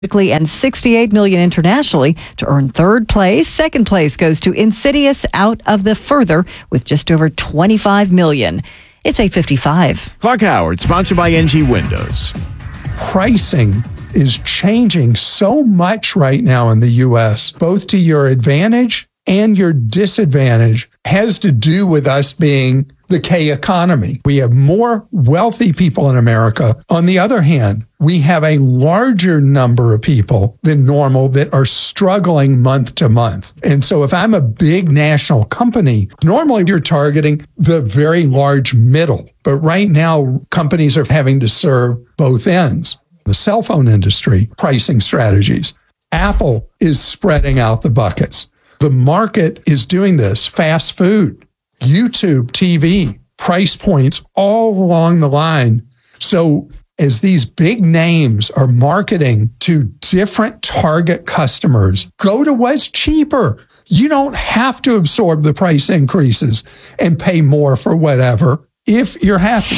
and $68 million internationally to earn third place. Second place goes to Insidious Out of the Further with just over $25 million. It's 8:55. Clark Howard, sponsored by NG Windows. Pricing is changing so much right now in the U.S., both to your advantage and your disadvantage, has to do with us being the K economy. We have more wealthy people in America. On the other hand, we have a larger number of people than normal that are struggling month to month. And so if I'm a big national company, normally you're targeting the very large middle. But right now, companies are having to serve both ends. The cell phone industry, pricing strategies. Apple is spreading out the buckets. The market is doing this. Fast food, YouTube, TV, price points all along the line. So as these big names are marketing to different target customers, go to what's cheaper. You don't have to absorb the price increases and pay more for whatever if you're happy.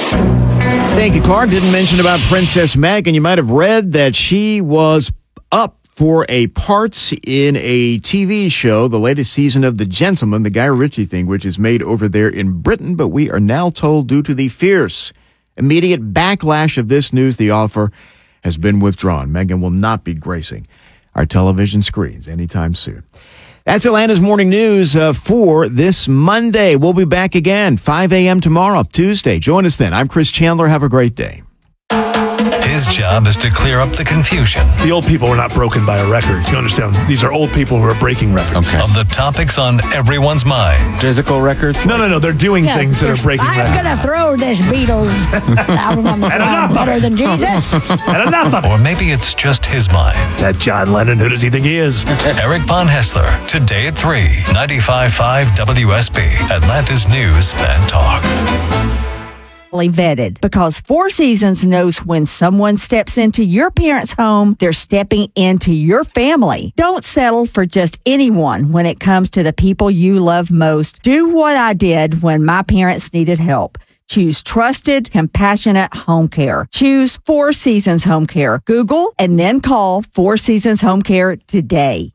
Thank you, Clark. Didn't mention about Princess Meghan. You might have read that she was up for a part in a TV show, the latest season of The Gentleman, the Guy Ritchie thing, which is made over there in Britain. But we are now told, due to the fierce, immediate backlash of this news, the offer has been withdrawn. Meghan will not be gracing our television screens anytime soon. That's Atlanta's Morning News for this Monday. We'll be back again, 5 a.m. tomorrow, Tuesday. Join us then. I'm Chris Chandler. Have a great day. His job is to clear up the confusion. The old people were not broken by a record. You understand? These are old people who are breaking records. Okay. Of the topics on everyone's mind. Physical records? No. They're doing things that are breaking records. I'm going to throw this Beatles album on the ground better than Jesus. And enough of it. Or maybe it's just his mind. That John Lennon, who does he think he is? Eric Von Hessler, today at 3, 95.5 WSB, Atlanta's News and Talk. Vetted, because Four Seasons knows when someone steps into your parents' home, they're stepping into your family. Don't settle for just anyone when it comes to the people you love most. Do what I did when my parents needed help. Choose trusted, compassionate home care. Choose Four Seasons Home Care. Google and then call Four Seasons Home Care today.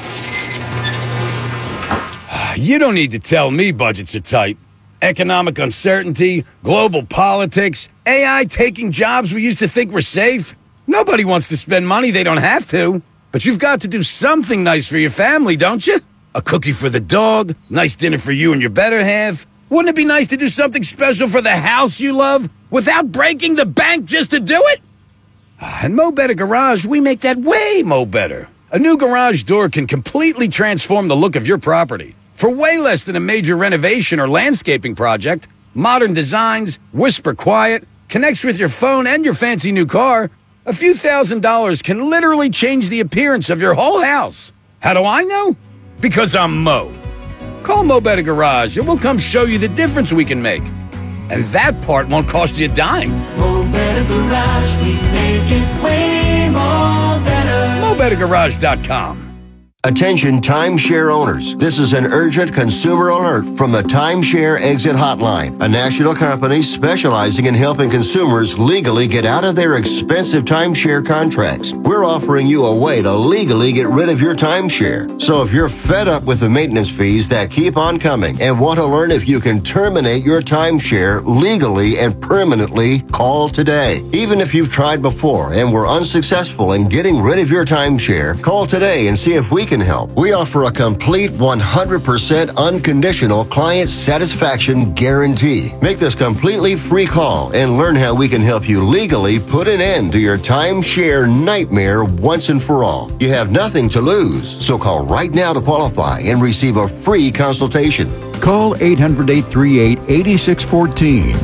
You don't need to tell me budgets are tight. Economic uncertainty, global politics, AI taking jobs we used to think were safe. Nobody wants to spend money they don't have to. But you've got to do something nice for your family, don't you? A cookie for the dog, nice dinner for you and your better half. Wouldn't it be nice to do something special for the house you love without breaking the bank just to do it? At Mo Better Garage, we make that way mo better. A new garage door can completely transform the look of your property. For way less than a major renovation or landscaping project, modern designs, whisper quiet, connects with your phone and your fancy new car, a few $1,000s can literally change the appearance of your whole house. How do I know? Because I'm Mo. Call Mo Better Garage and we'll come show you the difference we can make. And that part won't cost you a dime. Mo Better Garage, we make it way more better. MoBetterGarage.com. Attention timeshare owners. This is an urgent consumer alert from the Timeshare Exit Hotline, a national company specializing in helping consumers legally get out of their expensive timeshare contracts. We're offering you a way to legally get rid of your timeshare. So if you're fed up with the maintenance fees that keep on coming and want to learn if you can terminate your timeshare legally and permanently, call today. Even if you've tried before and were unsuccessful in getting rid of your timeshare, call today and see if we can help. We offer a complete 100% unconditional client satisfaction guarantee. Make this completely free call and learn how we can help you legally put an end to your timeshare nightmare once and for all. You have nothing to lose, so call right now to qualify and receive a free consultation. Call 800-838-8614.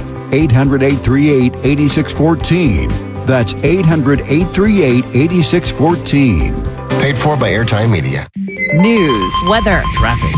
800-838-8614. That's 800-838-8614. Paid for by Airtime Media. news, weather, traffic.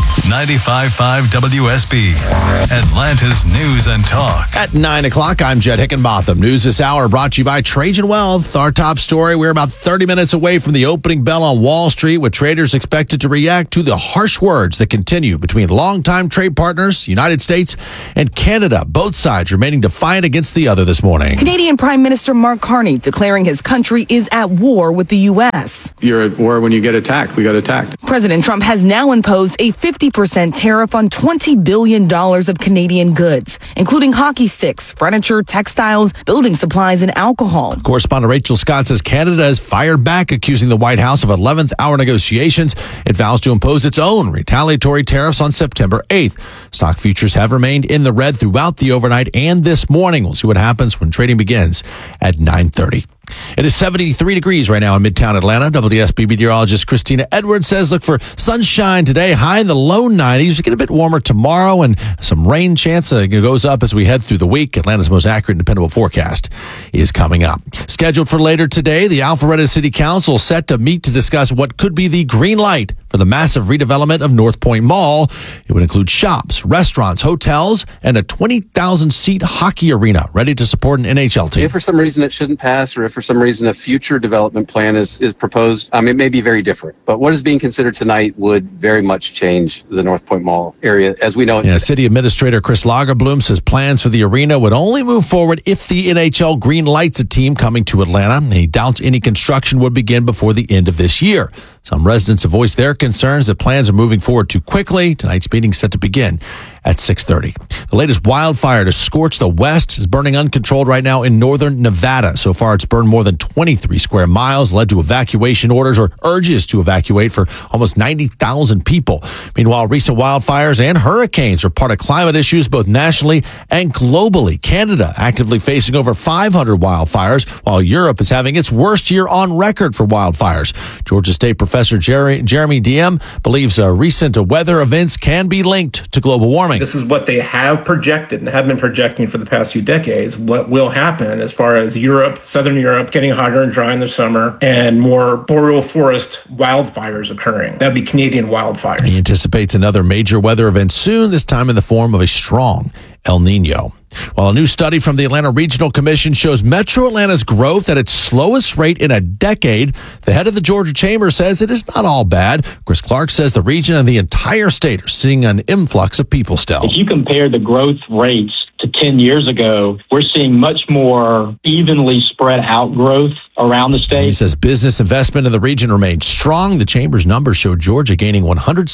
95.5 WSB, Atlanta's News and Talk. At 9 o'clock, I'm Jed Hickenbotham. News this hour brought to you by Trajan Wealth. Our top story, we're about 30 minutes away from the opening bell on Wall Street, with traders expected to react to the harsh words that continue between longtime trade partners, the United States and Canada. Both sides remaining defiant against the other this morning. Canadian Prime Minister Mark Carney declaring his country is at war with the U.S. You're at war when you get attacked. We got attacked. President Trump has now imposed a 50% tariff on $20 billion of Canadian goods, including hockey sticks, furniture, textiles, building supplies, and alcohol. Correspondent Rachel Scott says Canada has fired back, accusing the White House of 11th hour negotiations. It vows to impose its own retaliatory tariffs on September 8th. Stock futures have remained in the red throughout the overnight and this morning. We'll see what happens when trading begins at 9:30. It is 73 degrees right now in Midtown Atlanta. WSB meteorologist Christina Edwards says look for sunshine today, high in the low 90s. We get a bit warmer tomorrow, and some rain chance goes up as we head through the week. Atlanta's most accurate and dependable forecast is coming up. Scheduled for later today, the Alpharetta City Council set to meet to discuss what could be the green light for the massive redevelopment of North Point Mall. It would include shops, restaurants, hotels, and a 20,000-seat hockey arena ready to support an NHL team. If for some reason it shouldn't pass, or if for some reason a future development plan is proposed, it may be very different. But what is being considered tonight would very much change the North Point Mall area as we know it. City Administrator Chris Lagerbloom says plans for the arena would only move forward if the NHL green lights a team coming to Atlanta. He doubts any construction would begin before the end of this year. Some residents have voiced their concerns that plans are moving forward too quickly. Tonight's meeting is set to begin at 6:30. The latest wildfire to scorch the West is burning uncontrolled right now in northern Nevada. So far, it's burned more than 23 square miles, led to evacuation orders or urges to evacuate for almost 90,000 people. Meanwhile, recent wildfires and hurricanes are part of climate issues both nationally and globally. Canada actively facing over 500 wildfires, while Europe is having its worst year on record for wildfires. Georgia State Professor Jeremy Diem believes recent weather events can be linked to global warming. This is what they have projected and have been projecting for the past few decades. What will happen as far as Europe, Southern Europe, getting hotter and dry in the summer, and more boreal forest wildfires occurring. That'd be Canadian wildfires. He anticipates another major weather event soon, this time in the form of a strong El Nino. While a new study from the Atlanta Regional Commission shows Metro Atlanta's growth at its slowest rate in a decade, the head of the Georgia Chamber says it is not all bad. Chris Clark says the region and the entire state are seeing an influx of people still. If you compare the growth rates to 10 years ago, we're seeing much more evenly spread out growth around the state. He says business investment in the region remains strong. The Chamber's numbers show Georgia gaining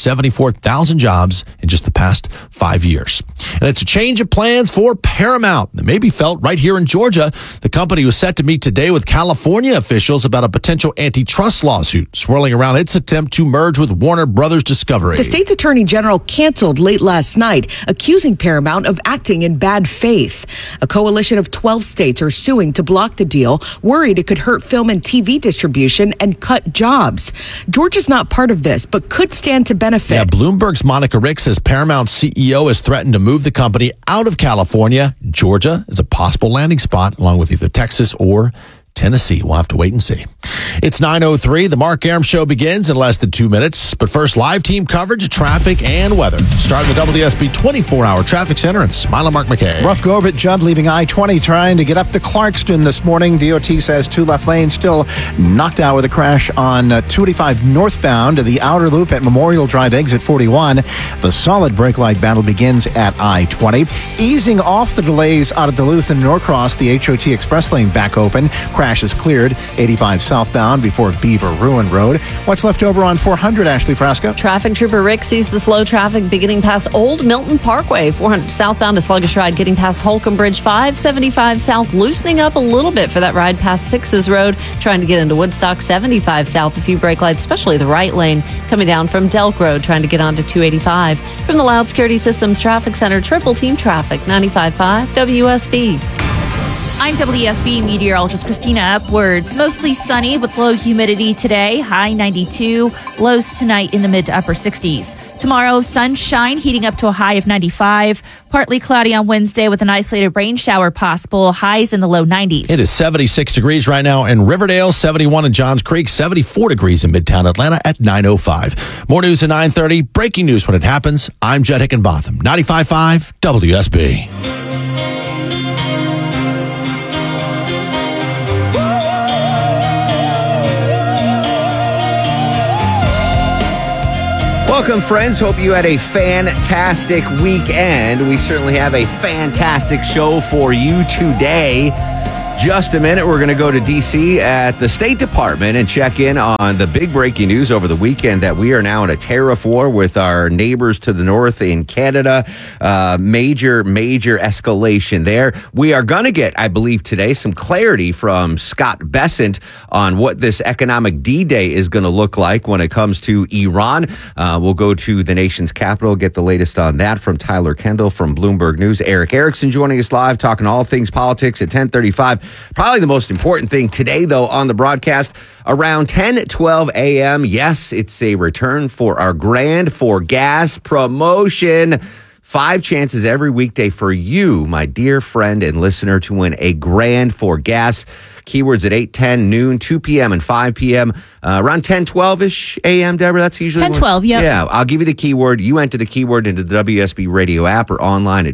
174,000 jobs in just the past 5 years. And it's a change of plans for Paramount that may be felt right here in Georgia. The company was set to meet today with California officials about a potential antitrust lawsuit swirling around its attempt to merge with Warner Brothers Discovery. The state's attorney general canceled late last night, accusing Paramount of acting in bad faith. A coalition of 12 states are suing to block the deal, worried it could hurt film and TV distribution and cut jobs. Georgia's not part of this, but could stand to benefit. Yeah, Bloomberg's Monica Rick says Paramount's CEO has threatened to move the company out of California. Georgia is a possible landing spot, along with either Texas or Tennessee. We'll have to wait and see. It's 9:03. The Mark Arum Show begins in less than 2 minutes. But first, live team coverage, traffic, and weather. Starting the WSB 24-hour traffic center in Smile and Mark McKay. Rough go of it, Judd, leaving I-20 trying to get up to Clarkston this morning. DOT says 2 left lanes still knocked out with a crash on 285 northbound to the outer loop at Memorial Drive exit 41. The solid brake light battle begins at I-20. Easing off the delays out of Duluth and Norcross, the HOT express lane back open. Crash is cleared 85 southbound before Beaver Ruin Road. What's left over on 400, Ashley Frasca? Traffic Trooper Rick sees the slow traffic beginning past Old Milton Parkway. 400 southbound, a sluggish ride getting past Holcomb Bridge 5. 75 south loosening up a little bit for that ride past Sixes Road. Trying to get into Woodstock. 75 south, a few brake lights, especially the right lane. Coming down from Delk Road, trying to get onto 285. From the Loud Security Systems Traffic Center, Triple Team Traffic, 95.5 WSB. I'm WSB meteorologist Christina Upwards. Mostly sunny with low humidity today, high 92. Lows tonight in the mid to upper 60s. Tomorrow, sunshine heating up to a high of 95. Partly cloudy on Wednesday with an isolated rain shower possible. Highs in the low 90s. It is 76 degrees right now in Riverdale, 71 in Johns Creek, 74 degrees in Midtown Atlanta at 9:05. More news at 9:30. Breaking news when it happens. I'm Jed Hickenbotham, 95.5 WSB. Welcome, friends. Hope you had a fantastic weekend. We certainly have a fantastic show for you today. Just a minute, we're going to go to D.C. at the State Department and check in on the big breaking news over the weekend that we are now in a tariff war with our neighbors to the north in Canada. Major escalation there. We are going to get, I believe today, some clarity from Scott Bessent on what this economic D-Day is going to look like when it comes to Iran. We'll go to the nation's capital, get the latest on that from Tyler Kendall from Bloomberg News. Eric Erickson joining us live, talking all things politics at 10:35. Probably the most important thing today, though, on the broadcast, around 10:12 a.m. Yes, it's a return for our Grand for Gas promotion. 5 chances every weekday for you, my dear friend and listener, to win a Grand for Gas. Keywords at 8, 10, noon, 2 p.m. and 5 p.m. Around 10, 12-ish a.m., Deborah, that's usually 10, 12, yeah. Yeah, I'll give you the keyword. You enter the keyword into the WSB Radio app or online at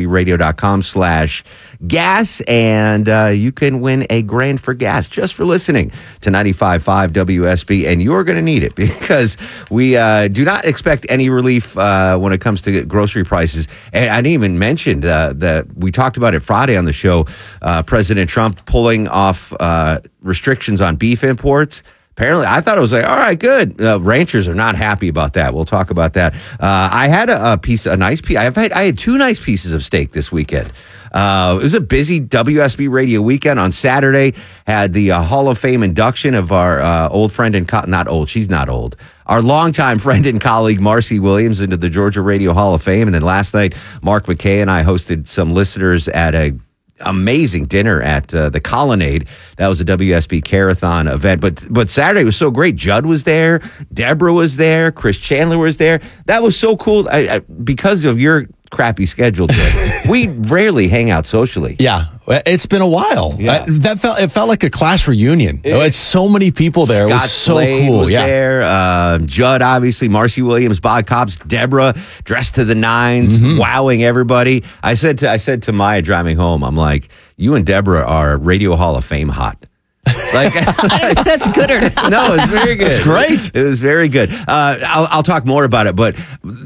WSBradio.com/gas, and you can win a Grand for Gas just for listening to 95.5 WSB, and you're going to need it because we do not expect any relief when it comes to grocery prices. And I didn't even mention that we talked about it Friday on the show, President Trump pulling off restrictions on beef imports. Apparently, I thought it was like, all right, good. Ranchers are not happy about that. We'll talk about that. I had a nice piece. I had 2 nice pieces of steak this weekend. It was a busy WSB radio weekend. On Saturday, had the Hall of Fame induction of our old friend and not old. She's not old. Our longtime friend and colleague, Marcy Williams, into the Georgia Radio Hall of Fame. And then last night, Mark McKay and I hosted some listeners at a amazing dinner at the Colonnade. That was a WSB Carathon event. But Saturday was so great. Judd was there. Deborah was there. Chris Chandler was there. That was so cool. I because of your crappy schedule, we rarely hang out socially. Yeah, it's been a while. Yeah. It felt like a class reunion. It's so many people there. Scott it was so Slade cool. Was there. Judd, obviously, Marcy Williams, Bob Cobbs, Deborah, dressed to the nines, wowing everybody. I said to Maya driving home, I'm like, you and Deborah are Radio Hall of Fame hot. Like, I don't know if that's good or not. No, it's very good. It's great. It was very good. I'll talk more about it, but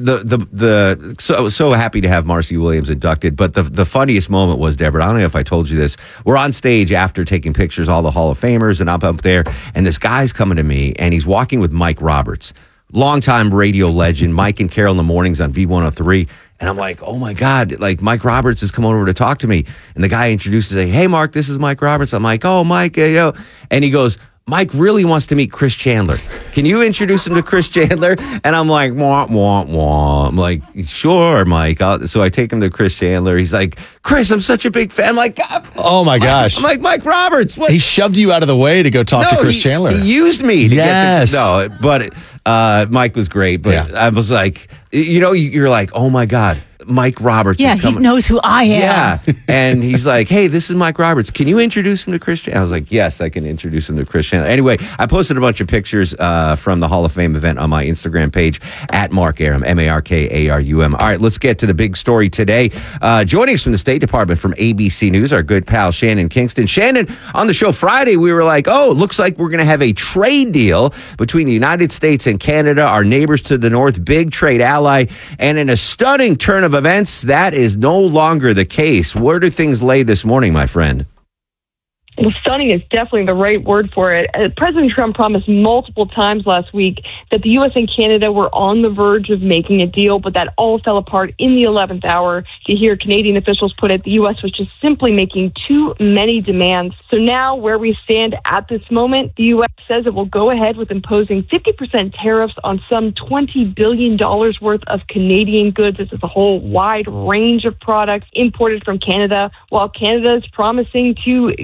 so happy to have Marcy Williams inducted. But the funniest moment was, Deborah, I don't know if I told you this. We're on stage after taking pictures, all the Hall of Famers, and I'm up there, and this guy's coming to me, and he's walking with Mike Roberts, longtime radio legend, Mike and Carol in the mornings on V103. And I'm like, oh my God, like Mike Roberts has come over to talk to me. And the guy introduces me, hey, Mark, this is Mike Roberts. I'm like, oh, Mike, and he goes, Mike really wants to meet Chris Chandler. Can you introduce him to Chris Chandler? And I'm like, wah, wah, wah. I'm like, sure, Mike. So I take him to Chris Chandler. He's like, Chris, I'm such a big fan. I'm like, God. Oh my gosh. I'm like, Mike Roberts. What? He shoved you out of the way to go talk to Chris Chandler. He used me. Yes. But Mike was great. But I was like, you're like, oh my God. Mike Roberts. Yeah, he knows who I am. Yeah. And he's like, hey, this is Mike Roberts. Can you introduce him to Chris Chandler? I was like, yes, I can introduce him to Chris Chandler. Anyway, I posted a bunch of pictures from the Hall of Fame event on my Instagram page at Mark Arum, MarkArum. All right, let's get to the big story today. Joining us from the State Department from ABC News, our good pal Shannon Kingston. Shannon, on the show Friday, we were like, oh, looks like we're going to have a trade deal between the United States and Canada, our neighbors to the north, big trade ally. And in a stunning turn of events, that is no longer the case. Where do things lay this morning, my friend? Well, stunning is definitely the right word for it. President Trump promised multiple times last week that the U.S. and Canada were on the verge of making a deal, but that all fell apart in the 11th hour. To hear Canadian officials put it, the U.S. was just simply making too many demands. So now, where we stand at this moment, the U.S. says it will go ahead with imposing 50% tariffs on some $20 billion worth of Canadian goods. This is a whole wide range of products imported from Canada, while Canada is promising to follow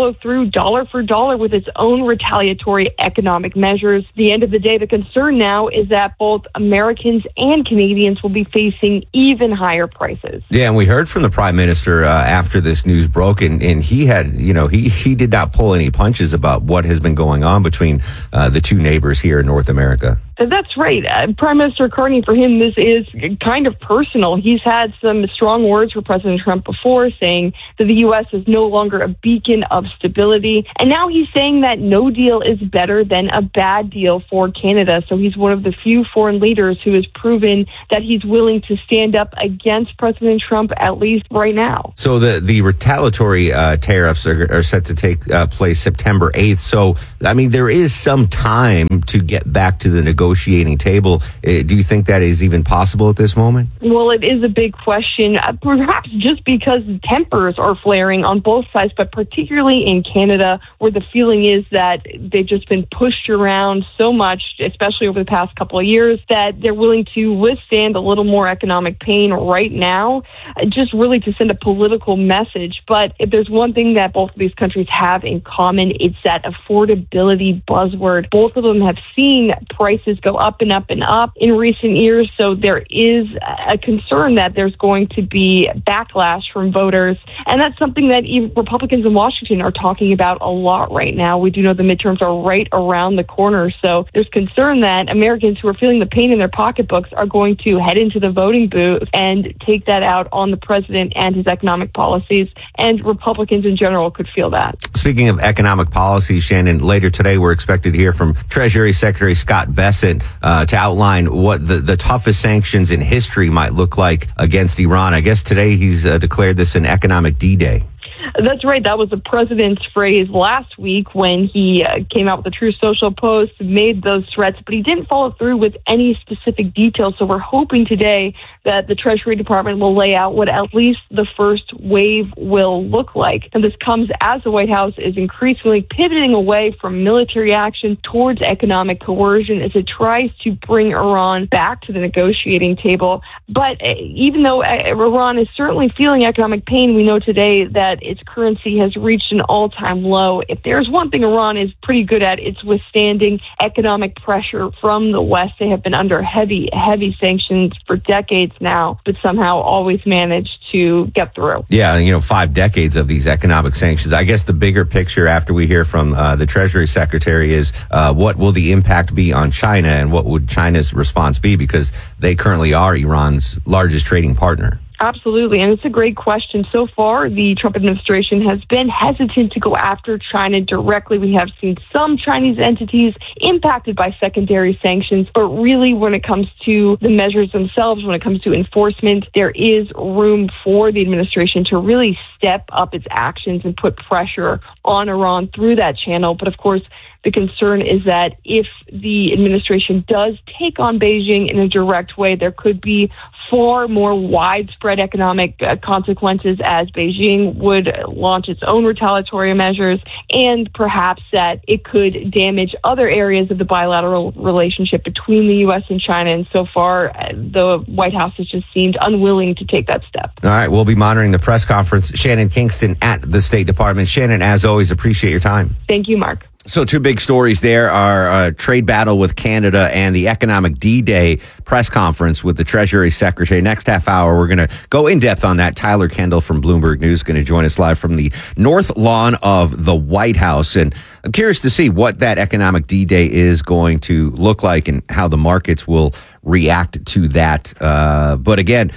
follow through dollar for dollar with its own retaliatory economic measures. At the end of the day, the concern now is that both Americans and Canadians will be facing even higher prices. Yeah, and we heard from the Prime Minister after this news broke, and he had, he did not pull any punches about what has been going on between the two neighbors here in North America. That's right. Prime Minister Carney, for him, this is kind of personal. He's had some strong words for President Trump before, saying that the U.S. is no longer a beacon of stability. And now he's saying that no deal is better than a bad deal for Canada. So he's one of the few foreign leaders who has proven that he's willing to stand up against President Trump, at least right now. So the retaliatory tariffs are set to take place September 8th. So, I mean, there is some time to get back to the negotiating table. Do you think that is even possible at this moment? Well, it is a big question, perhaps just because tempers are flaring on both sides, but particularly in Canada, where the feeling is that they've just been pushed around so much, especially over the past couple of years, that they're willing to withstand a little more economic pain right now, just really to send a political message. But if there's one thing that both of these countries have in common, it's that affordability buzzword. Both of them have seen prices go up and up and up in recent years, so there is a concern that there's going to be backlash from voters, and that's something that even Republicans in Washington are talking about a lot right now. We do know the midterms are right around the corner, so there's concern that Americans who are feeling the pain in their pocketbooks are going to head into the voting booth and take that out on the president and his economic policies, and Republicans in general could feel that. Speaking of economic policy, Shannon, later today we're expected to hear from Treasury Secretary Scott Bessent to outline what the toughest sanctions in history might look like against Iran. I guess today he's declared this an economic D-Day. That's right. That was the president's phrase last week when he came out with a Truth Social post, made those threats, but he didn't follow through with any specific details. So we're hoping today that the Treasury Department will lay out what at least the first wave will look like. And this comes as the White House is increasingly pivoting away from military action towards economic coercion as it tries to bring Iran back to the negotiating table. But even though Iran is certainly feeling economic pain, we know today that its currency has reached an all-time low. If there's one thing Iran is pretty good at, it's withstanding economic pressure from the West. They have been under heavy sanctions for decades now, but somehow always managed to get through. Yeah, 5 decades of these economic sanctions. I guess the bigger picture after we hear from the Treasury Secretary is what will the impact be on China, and what would China's response be, because they currently are Iran's largest trading partner? Absolutely, and it's a great question. So far, the Trump administration has been hesitant to go after China directly. We have seen some Chinese entities impacted by secondary sanctions, but really when it comes to the measures themselves, when it comes to enforcement, there is room for the administration to really step up its actions and put pressure on Iran through that channel. But of course, the concern is that if the administration does take on Beijing in a direct way, there could be far more widespread economic consequences as Beijing would launch its own retaliatory measures, and perhaps that it could damage other areas of the bilateral relationship between the U.S. and China. And so far, the White House has just seemed unwilling to take that step. All right, we'll be monitoring the press conference. Shannon Kingston at the State Department. Shannon, as always, appreciate your time. Thank you, Mark. So 2 big stories there are trade battle with Canada and the economic D-Day press conference with the Treasury Secretary. Next half hour, we're going to go in depth on that. Tyler Kendall from Bloomberg News is going to join us live from the North Lawn of the White House. And I'm curious to see what that economic D-Day is going to look like and how the markets will react to that. But again,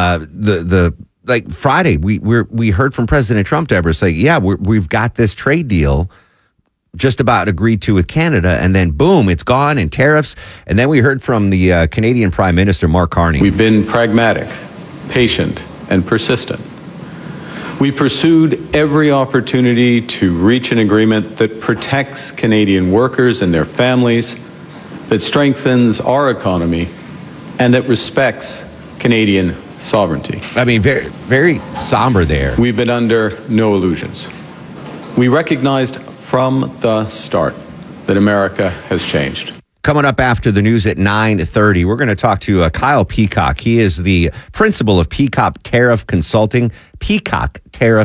like Friday, we heard from President Trump, Deborah, say, yeah, we've got this trade deal just about agreed to with Canada, and then boom, it's gone, and tariffs. And then we heard from the Canadian Prime Minister, Mark Carney. We've been pragmatic, patient, and persistent. We pursued every opportunity to reach an agreement that protects Canadian workers and their families, that strengthens our economy, and that respects Canadian sovereignty. I mean, very, very somber there. We've been under no illusions. We recognized from the start that America has changed. Coming up after the news at 9:30, we're going to talk to Kyle Peacock. He is the principal of Peacock Tariff Consulting. Peacock Tariff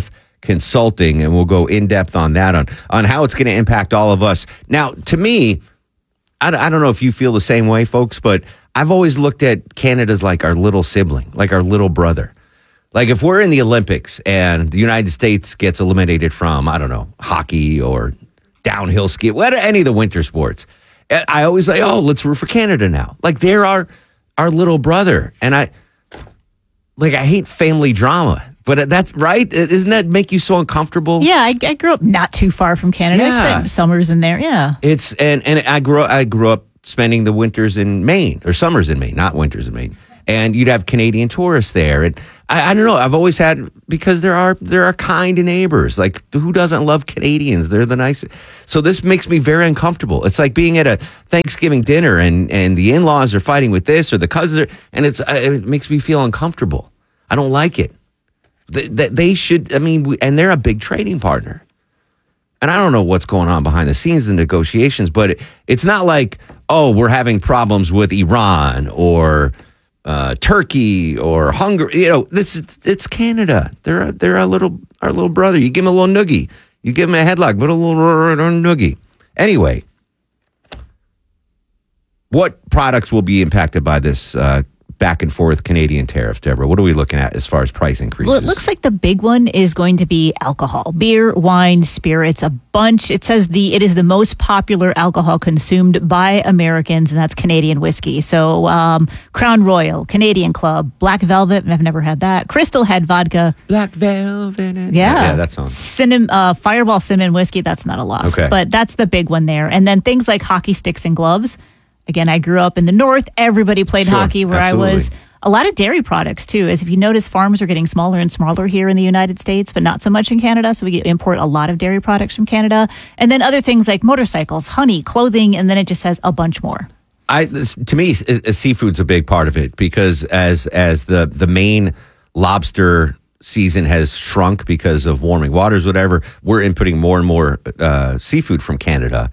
Consulting, and we'll go in depth on that, on how it's going to impact all of us. Now, to me, I don't know if you feel the same way, folks, but I've always looked at Canada as like our little sibling, like our little brother. Like if we're in the Olympics and the United States gets eliminated from, I don't know, hockey or downhill ski, any of the winter sports, I always say, oh, let's root for Canada now. Like they're our little brother. And I hate family drama. But that's right. Doesn't that make you so uncomfortable? Yeah, I grew up not too far from Canada. Yeah. I spent summers in there. Yeah, it's and I grew up spending the winters in Maine, or summers in Maine, not winters in Maine. And you'd have Canadian tourists there, and I don't know. I've always had, because there are kind neighbors. Like who doesn't love Canadians? They're the nicest. So this makes me very uncomfortable. It's like being at a Thanksgiving dinner and the in-laws are fighting with this or the cousins, and it makes me feel uncomfortable. I don't like it. They should, and they're a big trading partner. And I don't know what's going on behind the scenes in negotiations, but it's not like, oh, we're having problems with Iran or Turkey or Hungary. It's Canada. They're our little brother. You give them a little noogie. You give them a headlock, but a little noogie. Anyway, what products will be impacted by this back and forth Canadian tariffs, Deborah? What are we looking at as far as price increases? Well, it looks like the big one is going to be alcohol, beer, wine, spirits, a bunch. It says it is the most popular alcohol consumed by Americans, and that's Canadian whiskey. So Crown Royal, Canadian Club, Black Velvet, I've never had that. Crystal Head vodka. Black Velvet. Yeah, that sounds. Fireball cinnamon whiskey, that's not a loss. Okay. But that's the big one there. And then things like hockey sticks and gloves. Again, I grew up in the north. Everybody played hockey where absolutely. I was. A lot of dairy products, too. As if you notice, farms are getting smaller and smaller here in the United States, but not so much in Canada. So we import a lot of dairy products from Canada. And then other things like motorcycles, honey, clothing, and then it just has a bunch more. To me, seafood's a big part of it, because as the main lobster season has shrunk because of warming waters, whatever, we're inputting more and more seafood from Canada.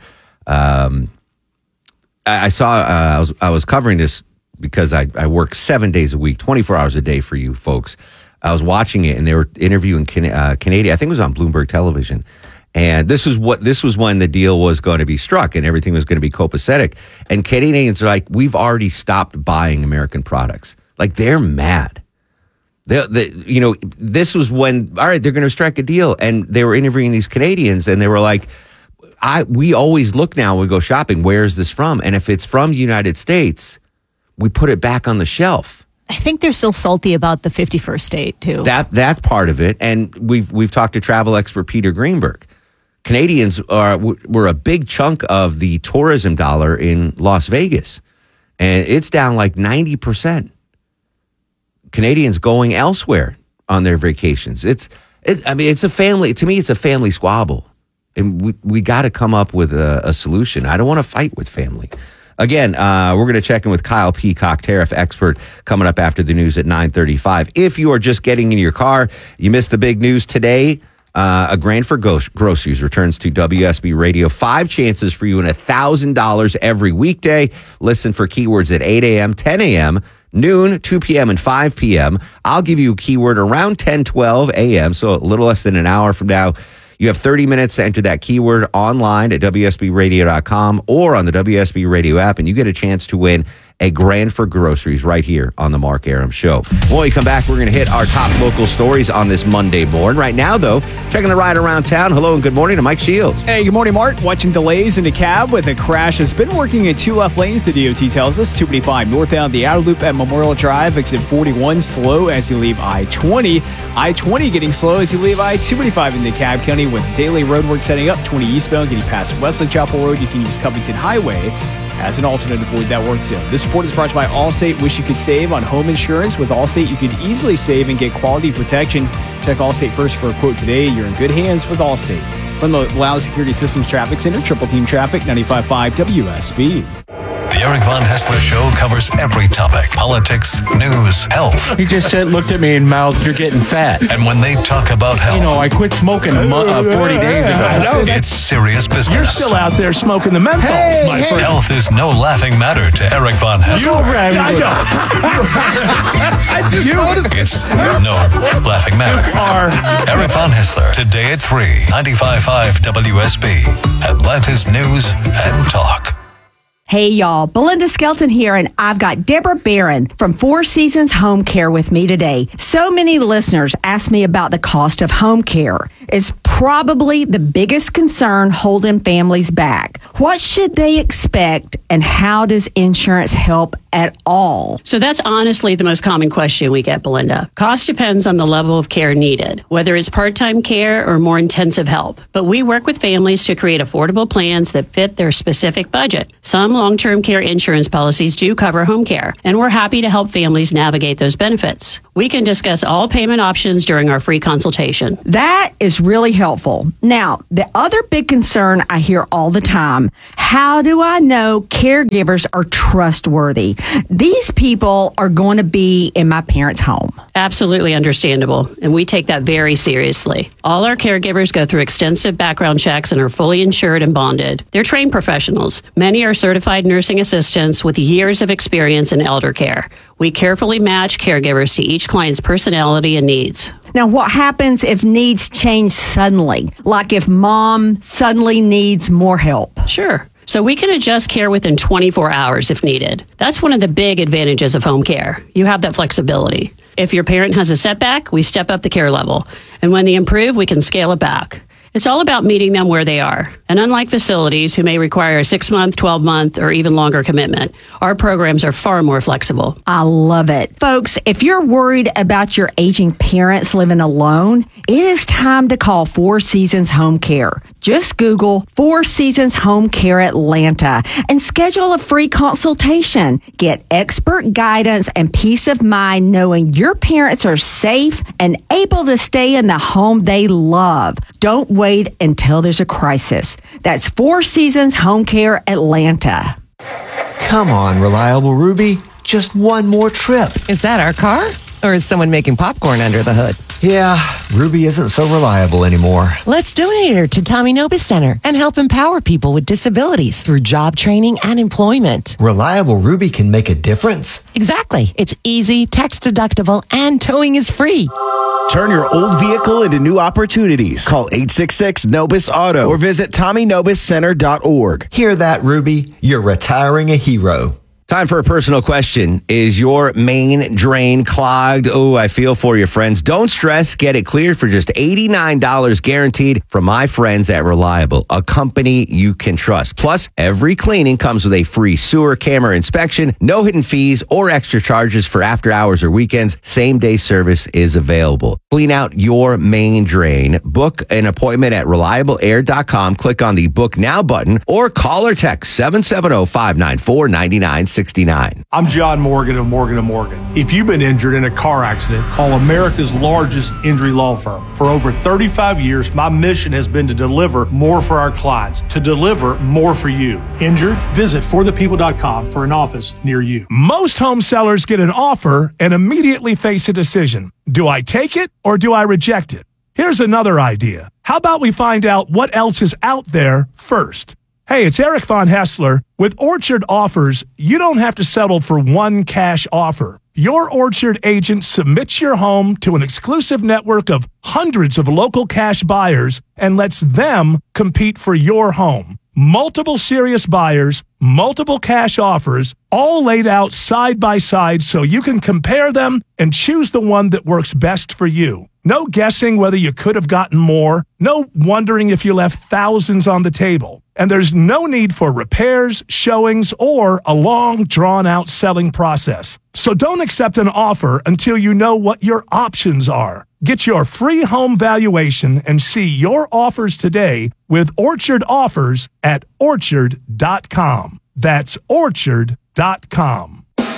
I saw, I was covering this because I work 7 days a week, 24 hours a day for you folks. I was watching it, and they were interviewing Canadian. I think it was on Bloomberg Television. And this was when the deal was going to be struck and everything was going to be copacetic. And Canadians are like, we've already stopped buying American products. Like, they're mad. This was when, all right, they're going to strike a deal. And they were interviewing these Canadians, and they were like, we always look now when we go shopping, where is this from? And if it's from the United States, we put it back on the shelf. I think they're still salty about the 51st state, too. That's part of it. And we've talked to travel expert Peter Greenberg. Canadians were a big chunk of the tourism dollar in Las Vegas. And it's down like 90%. Canadians going elsewhere on their vacations. It's a family. To me, it's a family squabble. And we got to come up with a solution. I don't want to fight with family. Again, we're going to check in with Kyle Peacock, tariff expert, coming up after the news at 9:35. If you are just getting in your car, you missed the big news today. A Grand for Groceries returns to WSB Radio. 5 chances for you and $1,000 every weekday. Listen for keywords at 8 a.m., 10 a.m., noon, 2 p.m., and 5 p.m. I'll give you a keyword around 10:12 a.m., so a little less than an hour from now. You have 30 minutes to enter that keyword online at WSBRadio.com or on the WSB Radio app, and you get a chance to win a Grand for Groceries right here on the Mark Arum Show. When we come back, we're going to hit our top local stories on this Monday morning. Right now, though, checking the ride around town. Hello and good morning to Mike Shields. Hey, good morning, Mark. Watching delays in the cab with a crash has been working in 2 left lanes, the DOT tells us. 285 northbound, the outer loop at Memorial Drive, exit 41 slow as you leave I-20. I-20 getting slow as you leave I-285 in DeKalb County with daily roadwork setting up. 20 eastbound getting past Wesley Chapel Road. You can use Covington Highway as an alternate avoid that work zone. This report is brought to you by Allstate. Wish you could save on home insurance. With Allstate, you could easily save and get quality protection. Check Allstate first for a quote today. You're in good hands with Allstate. From the Loud Security Systems Traffic Center, Triple Team Traffic, 95.5 WSB. The Eric Von Haessler Show covers every topic: politics, news, health. He just looked at me and mouthed, "You're getting fat." And when they talk about health, you know, I quit smoking 40 days ago. It's serious business. You're still out there smoking the menthol, my friend. Health is no laughing matter to Eric Von Haessler. I just noticed. It's no laughing matter. Eric Von Haessler, today at 3, 95.5 WSB, Atlanta's News and Talk. Hey y'all, Belinda Skelton here, and I've got Deborah Barron from Four Seasons Home Care with me today. So many listeners ask me about the cost of home care. It's probably the biggest concern holding families back. What should they expect, and how does insurance help at all? So that's honestly the most common question we get, Belinda. Cost depends on the level of care needed, whether it's part-time care or more intensive help. But we work with families to create affordable plans that fit their specific budget. Some long-term care insurance policies do cover home care, and we're happy to help families navigate those benefits. We can discuss all payment options during our free consultation. That is really helpful. Now, the other big concern I hear all the time, how do I know caregivers are trustworthy? These people are going to be in my parents' home. Absolutely understandable, and we take that very seriously. All our caregivers go through extensive background checks and are fully insured and bonded. They're trained professionals. Many are certified nursing assistants with years of experience in elder care. We carefully match caregivers to each client's personality and needs. Now, what happens if needs change suddenly? Like if mom suddenly needs more help? Sure. So we can adjust care within 24 hours if needed. That's one of the big advantages of home care. You have that flexibility. If your parent has a setback, we step up the care level. And when they improve, we can scale it back. It's all about meeting them where they are. And unlike facilities who may require a 6-month, 12-month, or even longer commitment, our programs are far more flexible. I love it. Folks, if you're worried about your aging parents living alone, it is time to call Four Seasons Home Care. Just Google Four Seasons Home Care Atlanta and schedule a free consultation. Get expert guidance and peace of mind knowing your parents are safe and able to stay in the home they love. Don't wait until there's a crisis. That's Four Seasons Home Care Atlanta. Come on, Reliable Ruby. Just one more trip. Is that our car? Or is someone making popcorn under the hood? Yeah, Ruby isn't so reliable anymore. Let's donate her to Tommy Nobis Center and help empower people with disabilities through job training and employment. Reliable Ruby can make a difference. Exactly. It's easy, tax deductible, and towing is free. Turn your old vehicle into new opportunities. Call 866-NOBIS-AUTO or visit TommyNobisCenter.org. Hear that, Ruby? You're retiring a hero. Time for a personal question. Is your main drain clogged? Oh, I feel for you, friends. Don't stress. Get it cleared for just $89 guaranteed from my friends at Reliable, a company you can trust. Plus, every cleaning comes with a free sewer camera inspection, no hidden fees or extra charges for after hours or weekends. Same-day service is available. Clean out your main drain. Book an appointment at ReliableAir.com. Click on the Book Now button or call or text 770-594-9969. I'm John Morgan of Morgan & Morgan. If you've been injured in a car accident, call America's largest injury law firm. For over 35 years, my mission has been to deliver more for our clients, to deliver more for you. Injured? Visit forthepeople.com for an office near you. Most home sellers get an offer and immediately face a decision. Do I take it or do I reject it? Here's another idea. How about we find out what else is out there first? Hey, it's Eric Von Haessler. With Orchard Offers, you don't have to settle for one cash offer. Your Orchard agent submits your home to an exclusive network of hundreds of local cash buyers and lets them compete for your home. Multiple serious buyers, multiple cash offers, all laid out side by side so you can compare them and choose the one that works best for you. No guessing whether you could have gotten more. No wondering if you left thousands on the table. And there's no need for repairs, showings, or a long, drawn-out selling process. So don't accept an offer until you know what your options are. Get your free home valuation and see your offers today with Orchard Offers at Orchard.com. That's Orchard.com.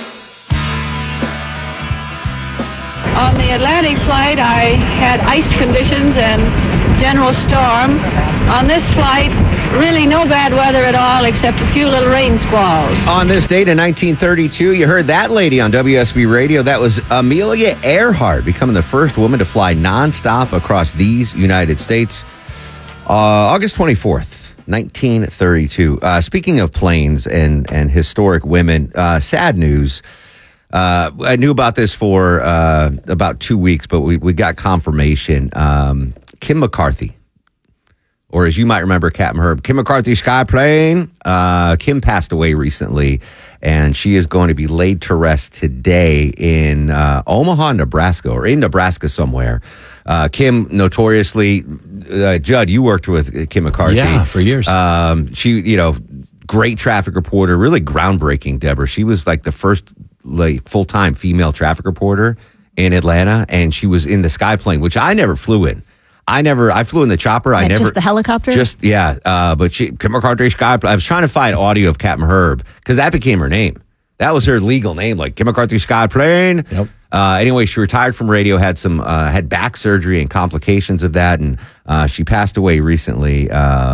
On the Atlantic flight, I had ice conditions and general storm. On this flight, Really no bad weather at all except a few little rain squalls. On this date in 1932, you heard that lady on WSB Radio. That was Amelia Earhart, becoming the first woman to fly nonstop across these United States. August 24th, 1932. Speaking of planes and historic women, sad news. I knew about this for about 2 weeks, but we got confirmation. Kim McCarthy, or as you might remember, Captain Herb, Kim McCarthy Sky Plane. Kim passed away recently, and she is going to be laid to rest today in Omaha, Nebraska, or in Nebraska somewhere. Kim, notoriously, Judd, you worked with Kim McCarthy. Yeah, for years. She, great traffic reporter, really groundbreaking, Deborah. She was like the first full-time female traffic reporter in Atlanta, and she was in the Sky Plane, which I never flew in. I flew in the chopper. Just the helicopter? But Kim McCarthy Sky. I was trying to find audio of Captain Herb because that became her name. That was her legal name, like Kim McCarthy Sky Plane. Yep. Anyway, she retired from radio, had back surgery and complications of that, and she passed away recently.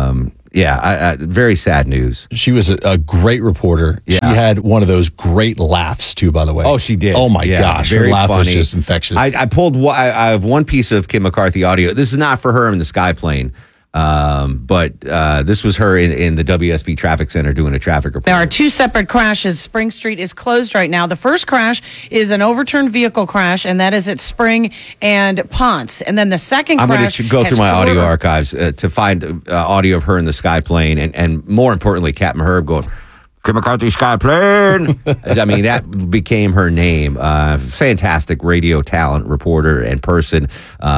Very sad news. She was a great reporter. Yeah. She had one of those great laughs, too, by the way. Oh, she did. Oh, my gosh. Her laugh was just infectious. I have one piece of Kim McCarthy audio. This is not for her in the Sky Plane, but this was her in the WSB Traffic Center doing a traffic report. There are two separate crashes. Spring Street is closed right now. The first crash is an overturned vehicle crash, and that is at Spring and Ponce. And then the second crash... I'm going to go through my audio archives to find audio of her in the Sky Plane, and more importantly, Captain Herb going... Kim McCarthy Sky Plane. I mean, that became her name. Fantastic radio talent, reporter, and person.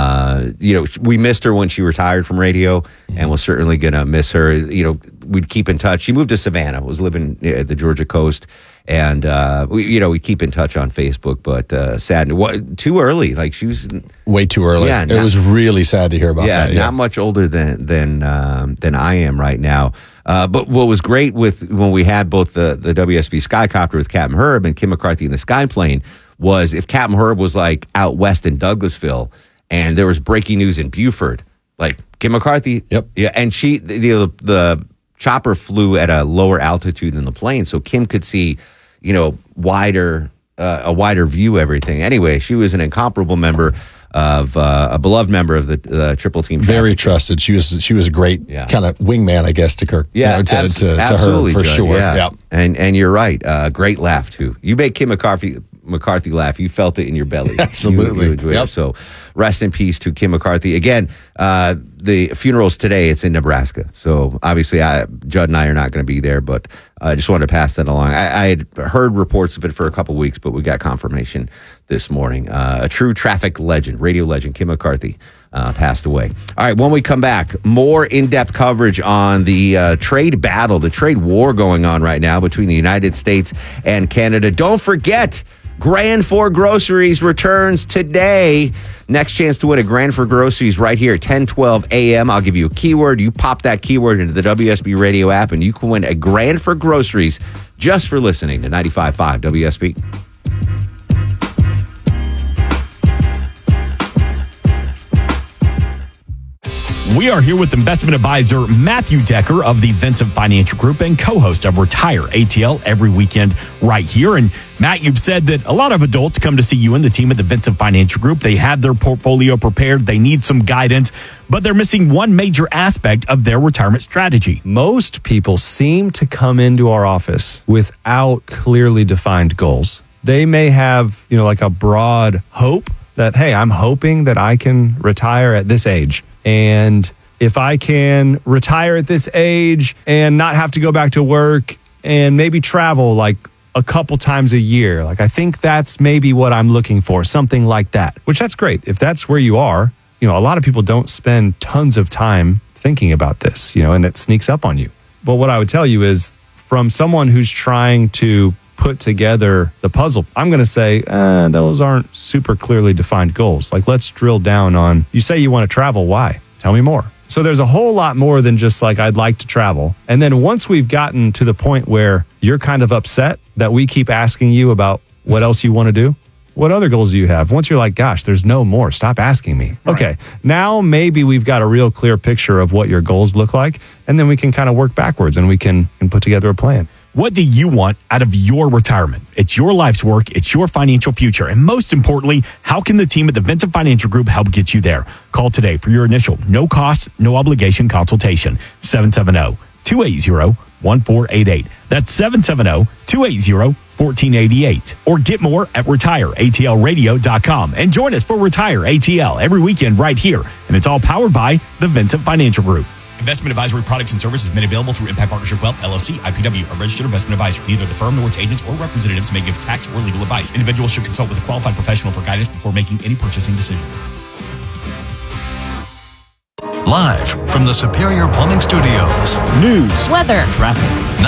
We missed her when she retired from radio, and we're certainly going to miss her. We'd keep in touch. She moved to Savannah, was living at the Georgia coast, and we keep in touch on Facebook. But sad, too early. Like she was way too early. Yeah, it was really sad to hear about that. Not much older than I am right now. But what was great when we had both the WSB Skycopter with Captain Herb and Kim McCarthy in the Sky Plane was if Captain Herb was like out west in Douglasville and there was breaking news in Buford, like Kim McCarthy. Yep. Yeah. And the chopper flew at a lower altitude than the plane. So Kim could see, a wider view, everything. Anyway, she was an incomparable member of a beloved member of the Triple Team. Very trusted. She was a great kind of wingman, I guess, to Kirk. Yeah, to her for sure. Yeah. And you're right. Great laugh too. You made Kim McCarthy laugh. You felt it in your belly. Absolutely. You enjoyed it. So rest in peace to Kim McCarthy. Again, the funeral's today. It's in Nebraska. So obviously Judd and I are not going to be there, but I just wanted to pass that along. I had heard reports of it for a couple of weeks, but we got confirmation this morning. A true traffic legend, radio legend, Kim McCarthy, passed away. All right, when we come back, more in-depth coverage on the trade battle, the trade war going on right now between the United States and Canada. Don't forget, Grand Four Groceries returns today. Next chance to win a Grand Four Groceries right here at 10:12 a.m. I'll give you a keyword. You pop that keyword into the WSB radio app, and you can win a Grand Four Groceries just for listening to 95.5 WSB. We are here with investment advisor Matthew Decker of the Vincent Financial Group and co-host of Retire ATL every weekend right here. And Matt, you've said that a lot of adults come to see you and the team at the Vincent Financial Group. They have their portfolio prepared. They need some guidance, but they're missing one major aspect of their retirement strategy. Most people seem to come into our office without clearly defined goals. They may have, like a broad hope that, hey, I'm hoping that I can retire at this age. And if I can retire at this age and not have to go back to work and maybe travel like a couple times a year, like I think that's maybe what I'm looking for, something like that, which that's great. If that's where you are, a lot of people don't spend tons of time thinking about this, and it sneaks up on you. But what I would tell you is from someone who's trying to put together the puzzle, I'm going to say, those aren't super clearly defined goals. Like, let's drill down on, you say you want to travel. Why? Tell me more. So there's a whole lot more than just like, I'd like to travel. And then once we've gotten to the point where you're kind of upset that we keep asking you about what else you want to do, what other goals do you have? Once you're like, gosh, there's no more, stop asking me. Right. Okay, now maybe we've got a real clear picture of what your goals look like, and then we can kind of work backwards and we can put together a plan. What do you want out of your retirement? It's your life's work. It's your financial future. And most importantly, how can the team at the Vincent Financial Group help get you there? Call today for your initial no cost, no obligation consultation. 770-280-1488. That's 770-280-1488. Or get more at retireatlradio.com. And join us for Retire ATL every weekend right here. And it's all powered by the Vincent Financial Group. Investment advisory products and services made available through Impact Partnership Wealth, LLC, IPW, a registered investment advisor. Neither the firm nor its agents or representatives may give tax or legal advice. Individuals should consult with a qualified professional for guidance before making any purchasing decisions. Live from the Superior Plumbing Studios. News, weather, traffic.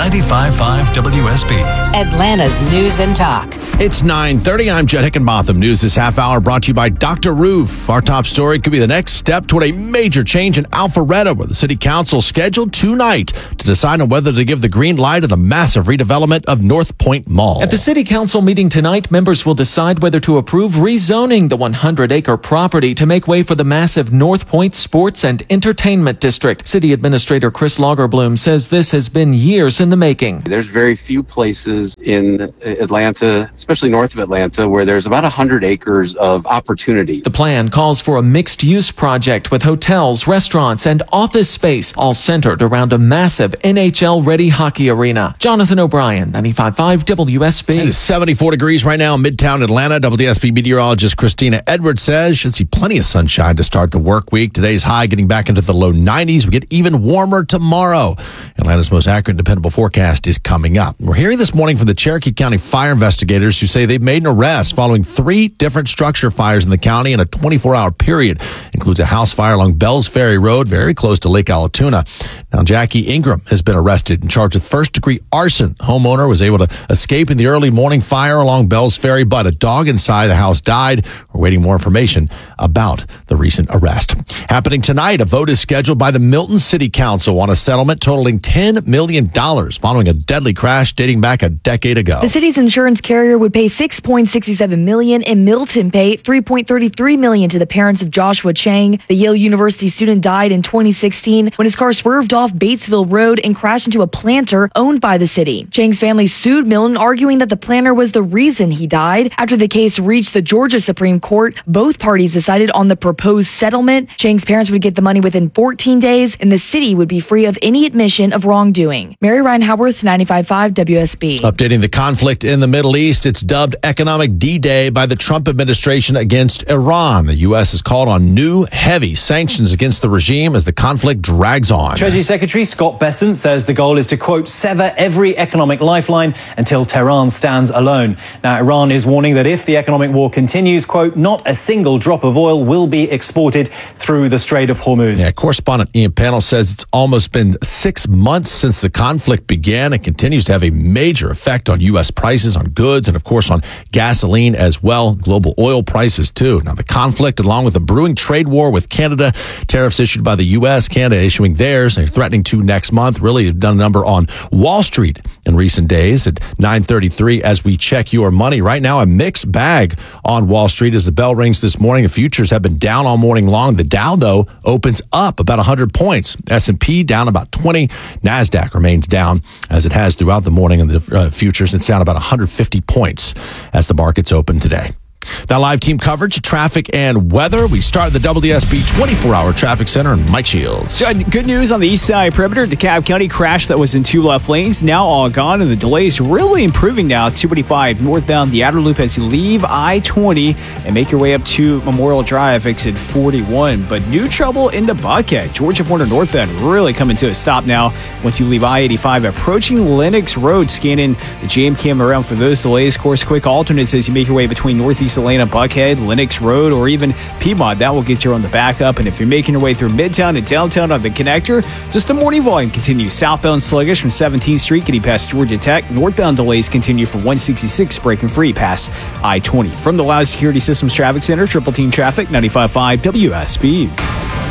95.5 WSB. Atlanta's News and Talk. It's 9:30. I'm Jed Hickenbotham. News this half hour brought to you by Dr. Roof. Our top story could be the next step toward a major change in Alpharetta, where the city council scheduled tonight to decide on whether to give the green light to the massive redevelopment of North Point Mall. At the city council meeting tonight, members will decide whether to approve rezoning the 100-acre property to make way for the massive North Point Sports and Entertainment District. City Administrator Chris Lagerbloom says this has been years in the making. There's very few places in Atlanta, especially north of Atlanta, where there's about 100 acres of opportunity. The plan calls for a mixed-use project with hotels, restaurants, and office space, all centered around a massive NHL-ready hockey arena. Jonathan O'Brien, 95.5 WSB. It is 74 degrees right now in Midtown Atlanta. WSB meteorologist Christina Edwards says should see plenty of sunshine to start the work week. Today's high getting back into the low 90s. We get even warmer tomorrow. Atlanta's most accurate and dependable forecast is coming up. We're hearing this morning from the Cherokee County fire investigators who say they've made an arrest following 3 different structure fires in the county in a 24-hour period. Includes a house fire along Bells Ferry Road, very close to Lake Allatoona. Now, Jackie Ingram has been arrested and charged with first-degree arson. Homeowner was able to escape in the early morning fire along Bells Ferry, but a dog inside the house died. We're waiting more information about the recent arrest. Happening tonight, a vote is scheduled by the Milton City Council on a settlement totaling $10 million following a deadly crash dating back a decade ago. The city's insurance carrier would pay $6.67 million and Milton paid $3.33 million to the parents of Joshua Chang. The Yale University student died in 2016 when his car swerved off Batesville Road and crashed into a planter owned by the city. Chang's family sued Milton, arguing that the planter was the reason he died. After the case reached the Georgia Supreme Court, both parties decided on the proposed settlement. Chang's parents would get the money within 14 days, and the city would be free of any admission of wrongdoing. Mary Ryan Howarth, 95.5 WSB. Updating the conflict in the Middle East, it's dubbed Economic D-Day by the Trump administration against Iran. The U.S. has called on new, heavy sanctions against the regime as the conflict drags on. Treasury Secretary Scott Bessent says the goal is to, quote, sever every economic lifeline until Tehran stands alone. Now, Iran is warning that if the economic war continues, quote, not a single drop of oil will be exported through the Strait of Hormuz. Yeah, correspondent Ian Pannell says it's almost been 6 months since the conflict began. It continues to have a major effect on U.S. prices on goods and, of course, on gasoline as well. Global oil prices, too. Now, the conflict, along with a brewing trade war with Canada, tariffs issued by the U.S., Canada issuing theirs, they're threatening to next month, really have done a number on Wall Street in recent days at 9:33 as we check your money. Right now, a mixed bag on Wall Street as the bell rings this morning. The futures have been down all morning long. The Dow, though, opens up about 100 points. S&P down about 20. NASDAQ remains down as it has throughout the morning in the futures. It's down about 150 points as the markets open today. Now, live team coverage, traffic, and weather. We start the WSB 24-hour traffic center and Mike Shields. Good news on the east side perimeter. DeKalb County crash that was in 2 left lanes, now all gone, and the delays really improving now. 285 northbound the outer loop as you leave I-20 and make your way up to Memorial Drive, exit 41. But new trouble into Buckhead. Georgia Warner northbound really coming to a stop now once you leave I-85, approaching Lenox Road. Scanning the jam cam around for those delays. Of course, quick alternates as you make your way between northeast Atlanta, Buckhead, Lenox Road, or even Piedmont. That will get you on the backup. And if you're making your way through Midtown and downtown on the connector, just the morning volume continues. Southbound sluggish from 17th Street getting past Georgia Tech. Northbound delays continue from 166 breaking free past I-20. From the Loud Security Systems Traffic Center, Triple Team Traffic, 95.5 WSB.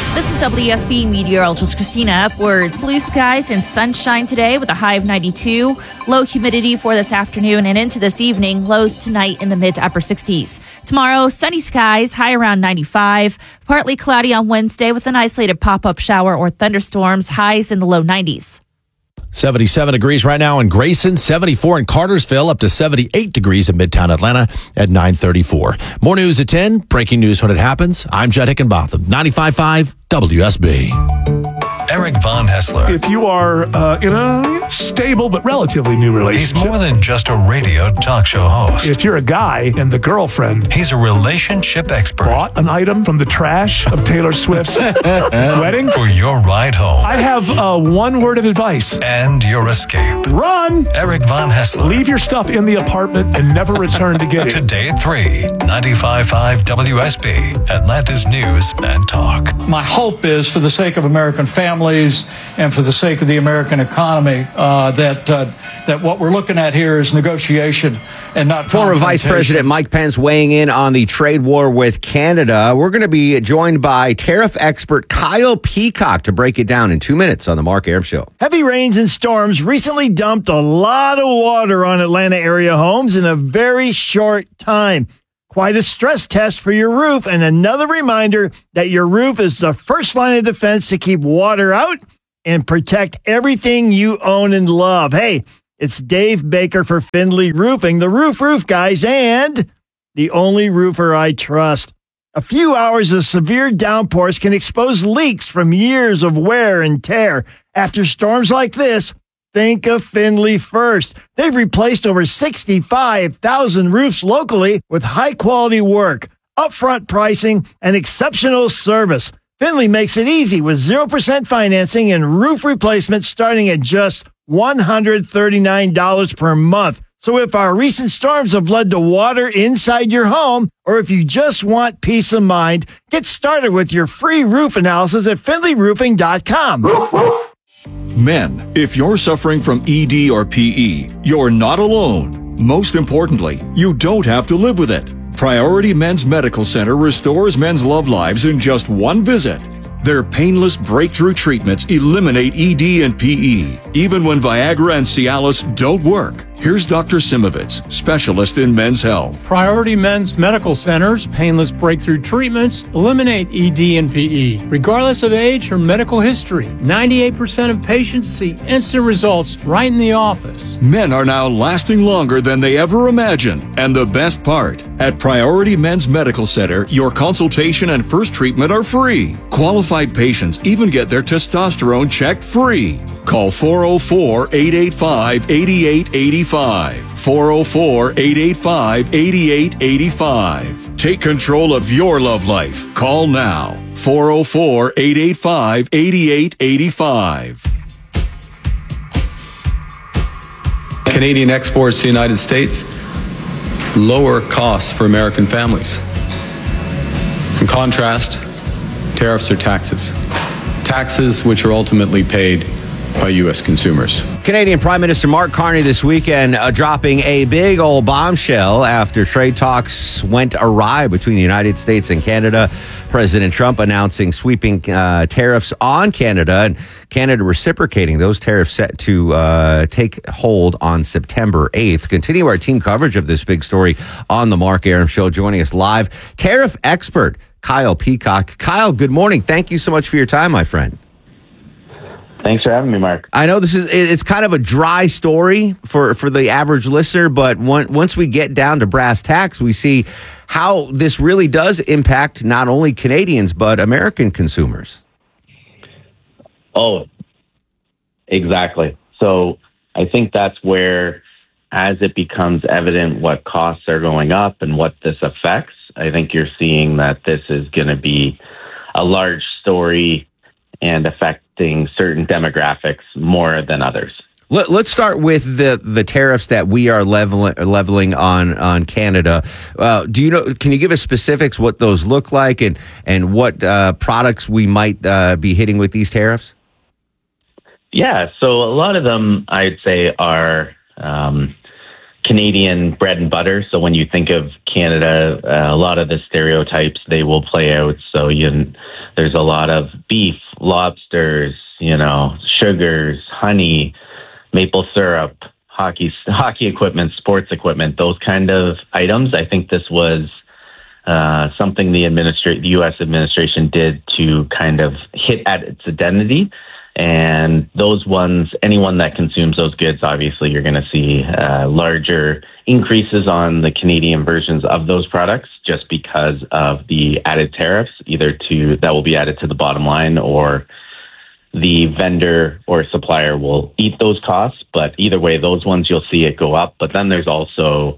This is WSB meteorologist Christina Upwards. Blue skies and sunshine today with a high of 92. Low humidity for this afternoon and into this evening. Lows tonight in the mid to upper 60s. Tomorrow, sunny skies, high around 95. Partly cloudy on Wednesday with an isolated pop-up shower or thunderstorms. Highs in the low 90s. 77 degrees right now in Grayson, 74 in Cartersville, up to 78 degrees in Midtown Atlanta at 9:34. More news at 10. Breaking news when it happens. I'm Judd Hickenbotham, 95.5 WSB. Eric Von Hessler. If you are in a stable but relatively new relationship. He's more than just a radio talk show host. If you're a guy and the girlfriend. He's a relationship expert. Bought an item from the trash of Taylor Swift's wedding. For your ride home. I have one word of advice. And your escape. Run! Eric Von Hessler. Leave your stuff in the apartment and never return to get it. Today at 3, 95.5 WSB, Atlanta's News and Talk. My hope is, for the sake of American families and for the sake of the American economy, that what we're looking at here is negotiation and not Former Vice President Mike Pence weighing in on the trade war with Canada. We're going to be joined by tariff expert Kyle Peacock to break it down in 2 minutes on the Mark Arum Show. Heavy rains and storms recently dumped a lot of water on Atlanta area homes in a very short time. Quite a stress test for your roof, and another reminder that your roof is the first line of defense to keep water out and protect everything you own and love. Hey, it's Dave Baker for Findlay Roofing, the roof guys, and the only roofer I trust. A few hours of severe downpours can expose leaks from years of wear and tear. After storms like this, think of Findlay first. They've replaced over 65,000 roofs locally with high-quality work, upfront pricing, and exceptional service. Findlay makes it easy with 0% financing and roof replacement starting at just $139 per month. So if our recent storms have led to water inside your home, or if you just want peace of mind, get started with your free roof analysis at FindlayRoofing.com. Men, if you're suffering from ED or PE, you're not alone. Most importantly, you don't have to live with it. Priority Men's Medical Center restores men's love lives in just one visit. Their painless breakthrough treatments eliminate ED and PE, even when Viagra and Cialis don't work. Here's Dr. Simovitz, specialist in men's health. Priority Men's Medical Center's painless breakthrough treatments eliminate ED and PE, regardless of age or medical history. 98% of patients see instant results right in the office. Men are now lasting longer than they ever imagined. And the best part, at Priority Men's Medical Center, your consultation and first treatment are free. Qualified patients even get their testosterone checked free. Call 404-885-8885. 404-885-8885. Take control of your love life. Call now. 404-885-8885. Canadian exports to the United States lower costs for American families. In contrast, tariffs are taxes. Taxes which are ultimately paid by U.S. consumers. Canadian Prime Minister Mark Carney this weekend dropping a big old bombshell after trade talks went awry between the United States and Canada. President Trump announcing sweeping tariffs on Canada, and Canada reciprocating those tariffs set to take hold on September 8th. Continue our team coverage of this big story on the Mark Arum Show. Joining us live, tariff expert Kyle Peacock. Kyle, good morning. Thank you so much for your time, my friend. Thanks for having me, Mark. I know it's kind of a dry story for the average listener, but once we get down to brass tacks, we see how this really does impact not only Canadians, but American consumers. Oh, exactly. So I think that's where, as it becomes evident what costs are going up and what this affects, I think you're seeing that this is going to be a large story and affecting certain demographics more than others. Let's start with the tariffs that we are leveling on Canada. Do you know? Can you give us specifics what those look like and what products we might be hitting with these tariffs? Yeah, so a lot of them I'd say are Canadian bread and butter. So when you think of Canada, a lot of the stereotypes they will play out. So There's a lot of beef, lobsters, sugars, honey, maple syrup, hockey equipment, sports equipment, those kind of items. I think this was something the U.S. administration did to kind of hit at its identity. And those ones, anyone that consumes those goods, obviously you're going to see larger increases on the Canadian versions of those products just because of the added tariffs, either that will be added to the bottom line, or the vendor or supplier will eat those costs. But either way, those ones you'll see it go up. But then there's also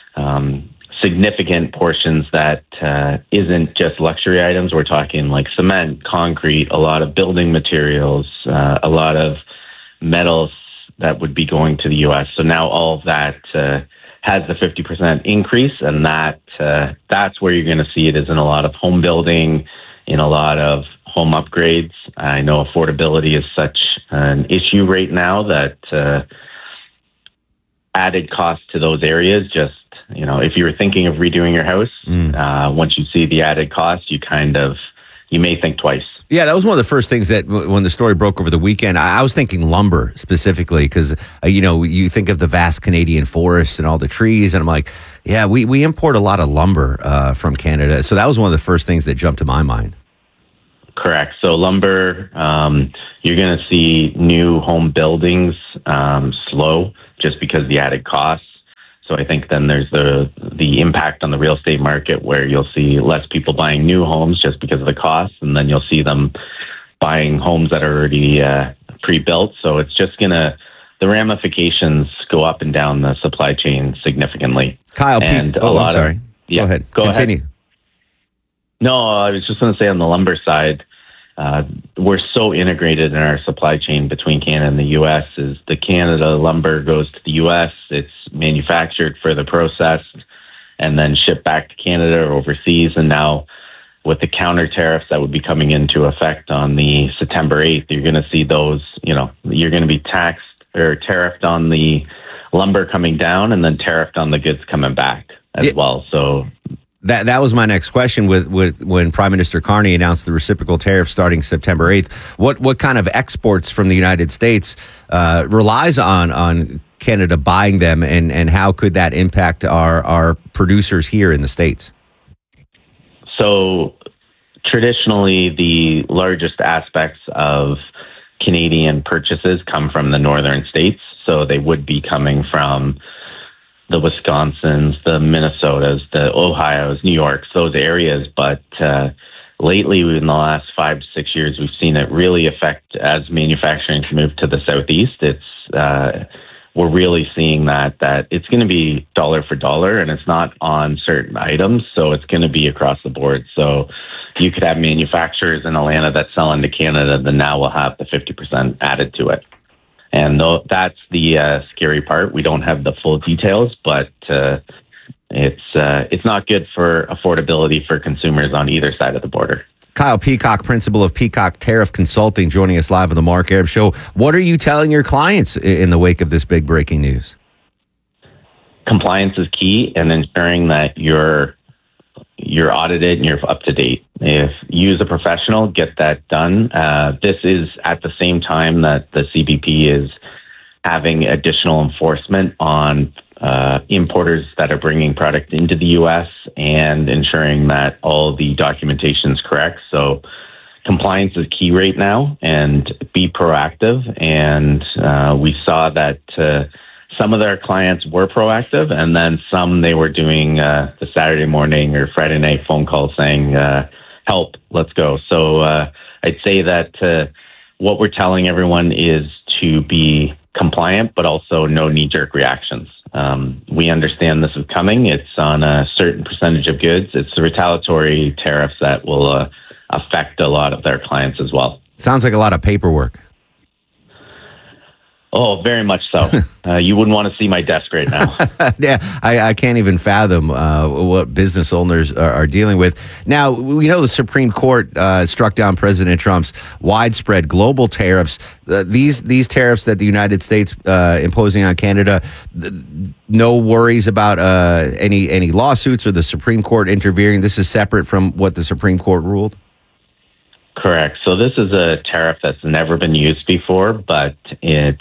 significant portions that isn't just luxury items. We're talking like cement, concrete, a lot of building materials, a lot of metals that would be going to the U.S. So now all of that has the 50% increase, and that's where you're going to see it, is in a lot of home building, in a lot of home upgrades. I know affordability is such an issue right now that added cost to those areas just, if you were thinking of redoing your house, once you see the added cost, you may think twice. Yeah, that was one of the first things that when the story broke over the weekend, I was thinking lumber specifically because, you think of the vast Canadian forests and all the trees, and I'm like, yeah, we import a lot of lumber from Canada. So that was one of the first things that jumped to my mind. Correct. So lumber, you're going to see new home buildings slow just because of the added costs. So I think then there's the impact on the real estate market where you'll see less people buying new homes just because of the costs, and then you'll see them buying homes that are already pre-built. So it's just the ramifications go up and down the supply chain significantly. Kyle, and go ahead. Continue. No, I was just going to say on the lumber side, we're so integrated in our supply chain between Canada and the U.S. is the Canada lumber goes to the U.S., it's manufactured, further processed, and then shipped back to Canada or overseas. And now with the counter tariffs that would be coming into effect on the September 8th, you're going to see those, you're going to be taxed or tariffed on the lumber coming down and then tariffed on the goods coming back as well. So That was my next question. With when Prime Minister Carney announced the reciprocal tariff starting September 8th, what kind of exports from the United States relies on Canada buying them, and how could that impact our producers here in the States? So traditionally, the largest aspects of Canadian purchases come from the northern states. So they would be coming from the Wisconsins, the Minnesotas, the Ohios, New Yorks, those areas. But lately, in the last 5 to 6 years, we've seen it really affect as manufacturing moved to the southeast. We're really seeing that it's going to be dollar for dollar, and it's not on certain items, so it's going to be across the board. So you could have manufacturers in Atlanta that sell into Canada that now will have the 50% added to it. And that's the scary part. We don't have the full details, but it's not good for affordability for consumers on either side of the border. Kyle Peacock, principal of Peacock Tariff Consulting, joining us live on the Mark Arum Show. What are you telling your clients in the wake of this big breaking news? Compliance is key, and ensuring that you're audited and you're up to date. If you use a professional, get that done. This is at the same time that the CBP is having additional enforcement on importers that are bringing product into the U.S. and ensuring that all the documentation is correct. So compliance is key right now, and be proactive. And we saw that some of their clients were proactive, and then some they were doing the Saturday morning or Friday night phone call saying, help, let's go. So I'd say that what we're telling everyone is to be compliant, but also no knee-jerk reactions. We understand this is coming. It's on a certain percentage of goods. It's the retaliatory tariffs that will affect a lot of their clients as well. Sounds like a lot of paperwork. Oh, very much so. You wouldn't want to see my desk right now. Yeah, I can't even fathom what business owners are dealing with. Now, we know the Supreme Court struck down President Trump's widespread global tariffs. These tariffs that the United States imposing on Canada, no worries about any lawsuits or the Supreme Court interfering. This is separate from what the Supreme Court ruled? Correct. So this is a tariff that's never been used before, but it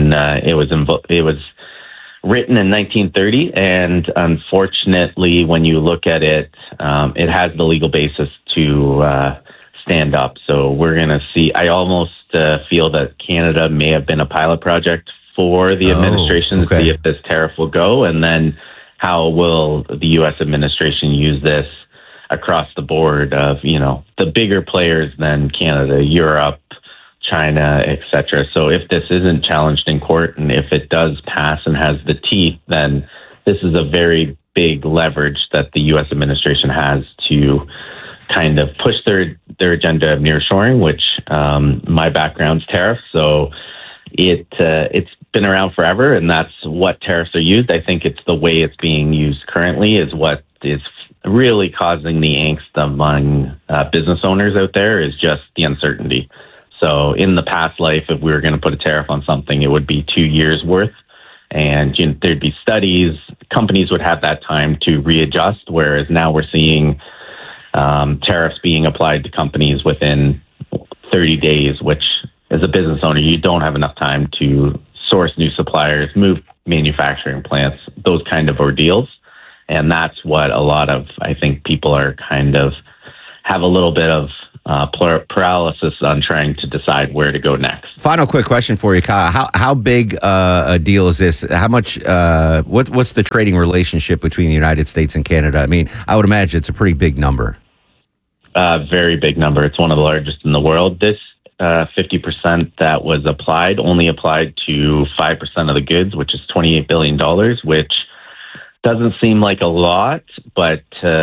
was written in 1930, and unfortunately, when you look at it, it has the legal basis to stand up. So we're going to see. I almost feel that Canada may have been a pilot project for the administration to see if this tariff will go, and then how will the U.S. administration use this across the board of, the bigger players than Canada, Europe, China, etc. So if this isn't challenged in court, and if it does pass and has the teeth, then this is a very big leverage that the U.S. administration has to kind of push their agenda of nearshoring, which my background's tariffs. So it's been around forever, and that's what tariffs are used. I think it's the way it's being used currently is what is really causing the angst among business owners out there, is just the uncertainty. So in the past life, if we were going to put a tariff on something, it would be 2 years worth, and there'd be studies. Companies would have that time to readjust, whereas now we're seeing tariffs being applied to companies within 30 days, which as a business owner, you don't have enough time to source new suppliers, move manufacturing plants, those kind of ordeals. And that's what a lot of, I think, people are kind of have a little bit of paralysis on trying to decide where to go next. Final quick question for you, Kyle. How big a deal is this? How much? What's the trading relationship between the United States and Canada? I mean, I would imagine it's a pretty big number. Very big number. It's one of the largest in the world. This 50% that was applied only applied to 5% of the goods, which is $28 billion, which doesn't seem like a lot, but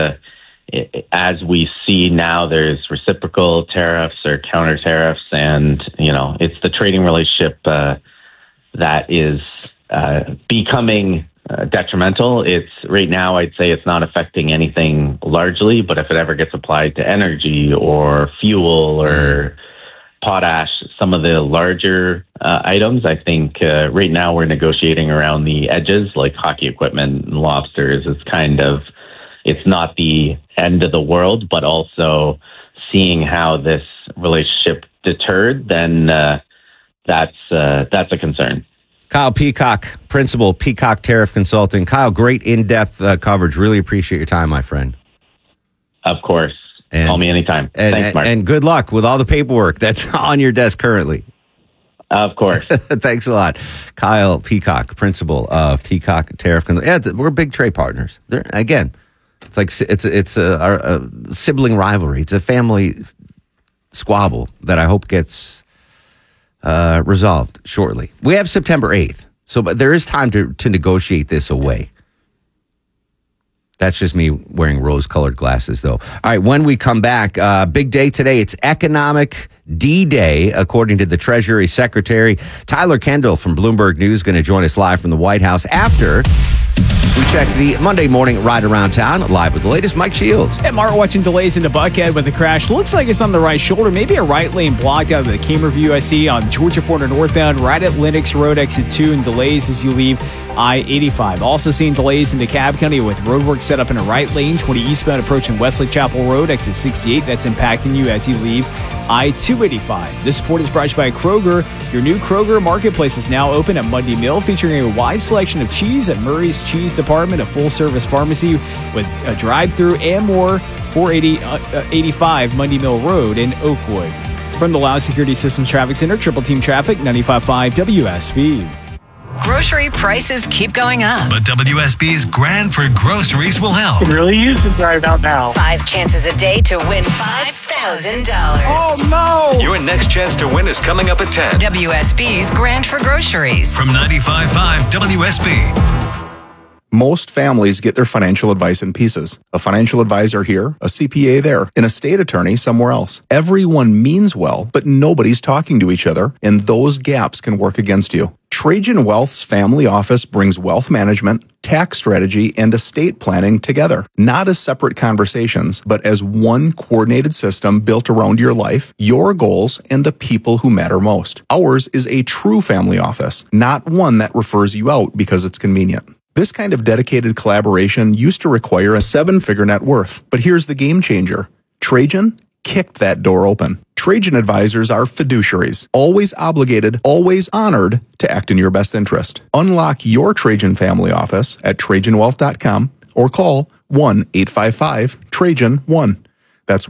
as we see now, there's reciprocal tariffs or counter tariffs, and it's the trading relationship that is becoming detrimental. It's right now, I'd say it's not affecting anything largely, but if it ever gets applied to energy or fuel or potash, some of the larger items, I think right now we're negotiating around the edges, like hockey equipment and lobsters. It's not the end of the world, but also seeing how this relationship deterred, then that's a concern. Kyle Peacock, Principal, Peacock Tariff Consulting. Kyle, great in-depth coverage. Really appreciate your time, my friend. Of course. Call me anytime. Thanks, Mark. And good luck with all the paperwork that's on your desk currently. Of course. Thanks a lot. Kyle Peacock, Principal of Peacock Tariff Consulting. Yeah, we're big trade partners. Again, it's like it's a sibling rivalry. It's a family squabble that I hope gets resolved shortly. We have September 8th, but there is time to negotiate this away. That's just me wearing rose-colored glasses, though. All right, when we come back, big day today. It's Economic D-Day, according to the Treasury Secretary. Tyler Kendall from Bloomberg News going to join us live from the White House after we check the Monday morning ride around town, live with the latest. Mike Shields. And Mark watching delays into Buckhead with a crash. Looks like it's on the right shoulder. Maybe a right lane blocked out of the camera view I see on Georgia 400 northbound, right at Lennox Road, exit 2, and delays as you leave I-85. Also seeing delays into DeKalb County with roadwork set up in a right lane, 20 eastbound approaching Wesley Chapel Road, exit 68. That's impacting you as you leave I-285. This report is brought to you by Kroger. Your new Kroger Marketplace is now open at Mundy Mill, featuring a wide selection of cheese at Murray's Cheese Department, a full-service pharmacy with a drive-through and more, 485 Mundy Mill Road in Oakwood. From the Loud Security Systems Traffic Center, Triple Team Traffic, 95.5 WSB. Grocery prices keep going up. But WSB's Grand for Groceries will help. It really is right about now. 5 chances a day to win $5,000. Oh, no! Your next chance to win is coming up at 10. WSB's Grand for Groceries. From 95.5 WSB. Most families get their financial advice in pieces. A financial advisor here, a CPA there, an estate attorney somewhere else. Everyone means well, but nobody's talking to each other, and those gaps can work against you. Trajan Wealth's family office brings wealth management, tax strategy, and estate planning together, not as separate conversations, but as one coordinated system built around your life, your goals, and the people who matter most. Ours is a true family office, not one that refers you out because it's convenient. This kind of dedicated collaboration used to require a 7-figure net worth, but here's the game changer. Trajan kicked that door open. Trajan advisors are fiduciaries, always obligated, always honored to act in your best interest. Unlock your Trajan family office at TrajanWealth.com or call 1-855-TRAJAN-1. That's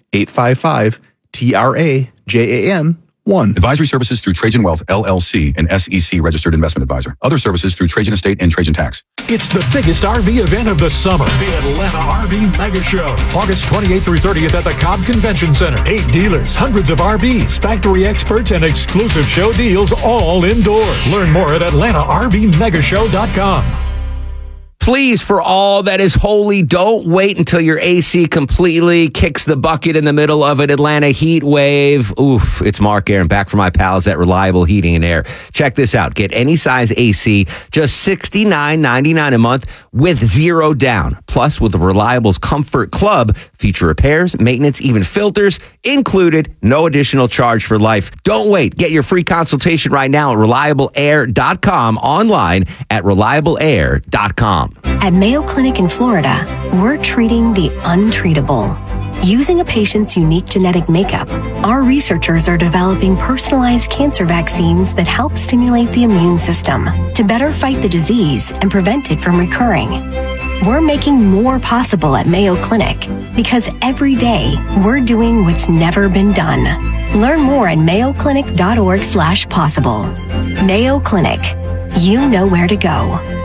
1-855-TRAJAN-1. Advisory services through Trajan Wealth, LLC, an SEC registered investment advisor. Other services through Trajan Estate and Trajan Tax. It's the biggest RV event of the summer, the Atlanta RV Mega Show. August 28th through 30th at the Cobb Convention Center. 8 dealers, hundreds of RVs, factory experts, and exclusive show deals all indoors. Learn more at AtlantaRVMegashow.com. Please, for all that is holy, don't wait until your AC completely kicks the bucket in the middle of an Atlanta heat wave. Oof, it's Mark Aaron back from my pals at Reliable Heating and Air. Check this out. Get any size AC, just $69.99 a month with zero down. Plus, with the Reliable's Comfort Club, feature repairs, maintenance, even filters included. No additional charge for life. Don't wait. Get your free consultation right now at ReliableAir.com, online at ReliableAir.com. At Mayo Clinic in Florida, we're treating the untreatable. Using a patient's unique genetic makeup, our researchers are developing personalized cancer vaccines that help stimulate the immune system to better fight the disease and prevent it from recurring. We're making more possible at Mayo Clinic because every day we're doing what's never been done. Learn more at mayoclinic.org/possible. Mayo Clinic. You know where to go.